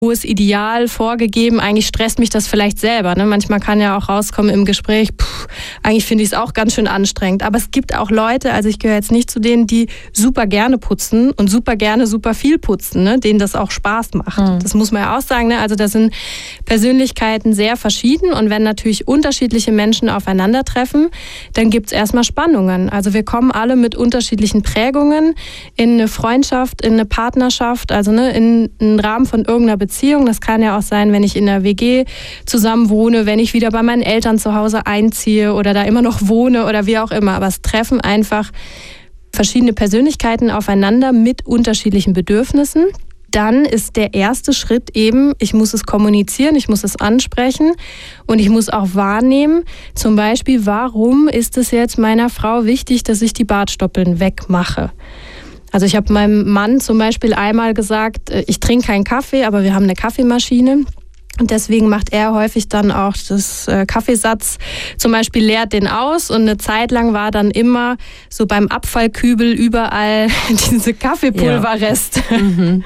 hohes Ideal vorgegeben, eigentlich stresst mich das vielleicht selber. Ne? Manchmal kann ja auch rauskommen im Gespräch, eigentlich finde ich es auch ganz schön anstrengend. Aber es gibt auch Leute, also ich gehöre jetzt nicht zu denen, die super gerne putzen und super gerne super viel putzen, ne? Denen das auch Spaß macht. Das muss man ja auch sagen. Ne? Also da sind Persönlichkeiten sehr verschieden und wenn natürlich unterschiedliche Menschen aufeinandertreffen, dann gibt es erstmal Spannungen. Also wir kommen alle mit unterschiedlichen Prägungen in eine Freundschaft, in eine Partnerschaft, also ne, in einen Rahmen von irgendeiner Beziehung. Das kann ja auch sein, wenn ich in der WG zusammen wohne, wenn ich wieder bei meinen Eltern zu Hause einziehe oder da immer noch wohne oder wie auch immer. Aber es treffen einfach verschiedene Persönlichkeiten aufeinander mit unterschiedlichen Bedürfnissen. Dann ist der erste Schritt eben, ich muss es kommunizieren, ich muss es ansprechen und ich muss auch wahrnehmen, zum Beispiel, warum ist es jetzt meiner Frau wichtig, dass ich die Bartstoppeln wegmache? Also ich habe meinem Mann zum Beispiel einmal gesagt, ich trinke keinen Kaffee, aber wir haben eine Kaffeemaschine. Und deswegen macht er häufig dann auch das Kaffeesatz, zum Beispiel leert den aus und eine Zeit lang war dann immer so beim Abfallkübel überall diese Kaffeepulverreste. Ja.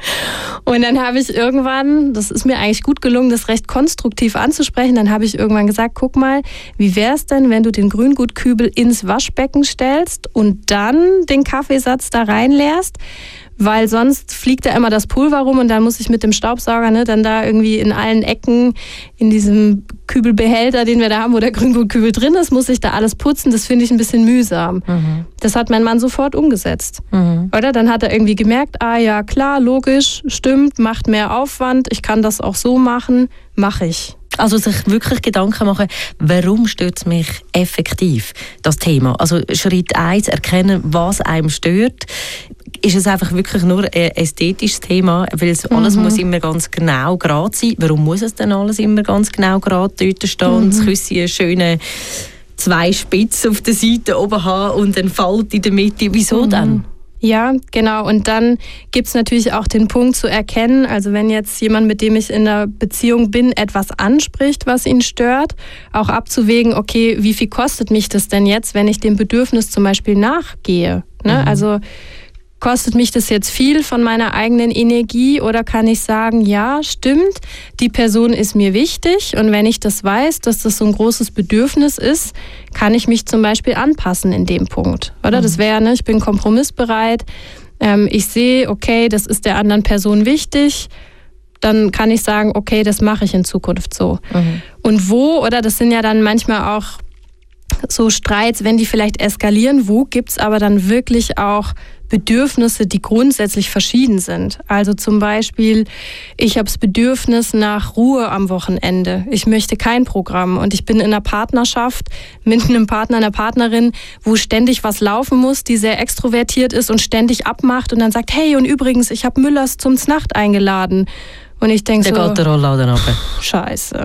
Und dann habe ich irgendwann, das ist mir eigentlich gut gelungen, das recht konstruktiv anzusprechen, dann habe ich irgendwann gesagt, guck mal, wie wäre es denn, wenn du den Grünguttkübel ins Waschbecken stellst und dann den Kaffeesatz da reinleerst? Weil sonst fliegt da immer das Pulver rum und dann muss ich mit dem Staubsauger dann da irgendwie in allen Ecken in diesem Kübelbehälter, den wir da haben, wo der Grünguttkübel drin ist, muss ich da alles putzen. Das finde ich ein bisschen mühsam. Das hat mein Mann sofort umgesetzt. Oder? Dann hat er irgendwie gemerkt, ja klar, logisch, stimmt, macht mehr Aufwand, ich kann das auch so machen, mache ich. Also sich wirklich Gedanken machen, warum stört es mich effektiv, das Thema? Also Schritt 1, erkennen, was einem stört. Ist es einfach wirklich nur ein ästhetisches Thema, weil alles muss immer ganz genau gerade sein. Warum muss es denn alles immer ganz genau gerade dort stehen und das Küsschen schöne 2 Spitzen auf der Seite oben haben und einen Falt in der Mitte? Wieso dann? Ja, genau. Und dann gibt es natürlich auch den Punkt zu erkennen, also wenn jetzt jemand, mit dem ich in einer Beziehung bin, etwas anspricht, was ihn stört, auch abzuwägen, okay, wie viel kostet mich das denn jetzt, wenn ich dem Bedürfnis zum Beispiel nachgehe? Ne? Also kostet mich das jetzt viel von meiner eigenen Energie oder kann ich sagen, ja, stimmt, die Person ist mir wichtig und wenn ich das weiß, dass das so ein großes Bedürfnis ist, kann ich mich zum Beispiel anpassen in dem Punkt. Oder? Das wäre, ich bin kompromissbereit, ich sehe, okay, das ist der anderen Person wichtig, dann kann ich sagen, okay, das mache ich in Zukunft so. Und wo, oder das sind ja dann manchmal auch so Streits, wenn die vielleicht eskalieren, wo gibt es aber dann wirklich auch Bedürfnisse, die grundsätzlich verschieden sind. Also zum Beispiel, ich habe das Bedürfnis nach Ruhe am Wochenende. Ich möchte kein Programm und ich bin in einer Partnerschaft mit einem Partner, einer Partnerin, wo ständig was laufen muss, die sehr extrovertiert ist und ständig abmacht und dann sagt, hey, und übrigens, ich habe Müllers zum Znacht eingeladen. Und ich denke so, der geht der Rollladen runter. Scheiße.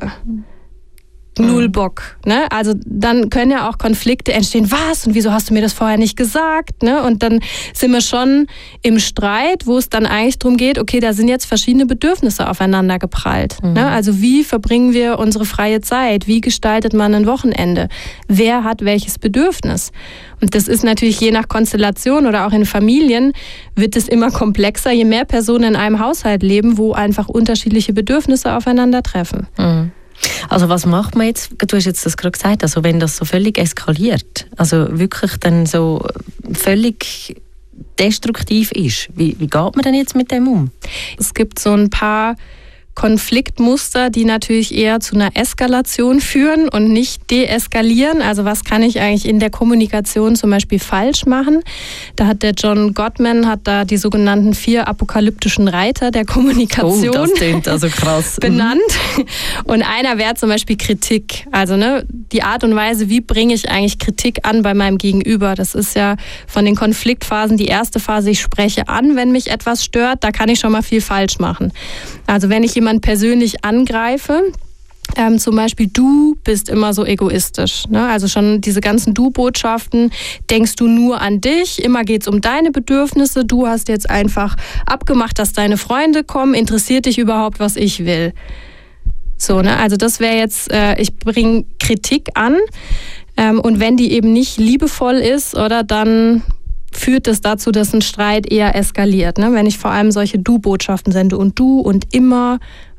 Null Bock. Ne? Also dann können ja auch Konflikte entstehen. Was? Und wieso hast du mir das vorher nicht gesagt? Ne? Und dann sind wir schon im Streit, wo es dann eigentlich darum geht, okay, da sind jetzt verschiedene Bedürfnisse aufeinander geprallt. Ne? Also wie verbringen wir unsere freie Zeit? Wie gestaltet man ein Wochenende? Wer hat welches Bedürfnis? Und das ist natürlich je nach Konstellation oder auch in Familien wird es immer komplexer, je mehr Personen in einem Haushalt leben, wo einfach unterschiedliche Bedürfnisse aufeinandertreffen. Also was macht man jetzt, du hast jetzt das gerade gesagt, also wenn das so völlig eskaliert, also wirklich dann so völlig destruktiv ist, wie geht man denn jetzt mit dem um? Es gibt so ein paar Konfliktmuster, die natürlich eher zu einer Eskalation führen und nicht deeskalieren. Also was kann ich eigentlich in der Kommunikation zum Beispiel falsch machen? Da hat der John Gottman da die sogenannten 4 apokalyptischen Reiter der Kommunikation das klingt also krass. benannt. Und einer wäre zum Beispiel Kritik. Also die Art und Weise, wie bringe ich eigentlich Kritik an bei meinem Gegenüber? Das ist ja von den Konfliktphasen die erste Phase, ich spreche an, wenn mich etwas stört. Da kann ich schon mal viel falsch machen. Also wenn ich jemanden persönlich angreife, zum Beispiel, du bist immer so egoistisch. Ne? Also schon diese ganzen Du-Botschaften, denkst du nur an dich, immer geht es um deine Bedürfnisse, du hast jetzt einfach abgemacht, dass deine Freunde kommen, interessiert dich überhaupt, was ich will. So, ne? Also das wäre jetzt, ich bringe Kritik an und wenn die eben nicht liebevoll ist, oder dann führt es dazu, dass ein Streit eher eskaliert. Ne? Wenn ich vor allem solche Du-Botschaften sende und du und immer